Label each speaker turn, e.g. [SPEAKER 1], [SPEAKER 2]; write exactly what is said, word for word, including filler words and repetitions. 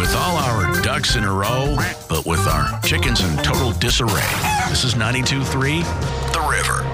[SPEAKER 1] With all our ducks in a row, but with our chickens in total disarray. This is ninety-two point three, The River.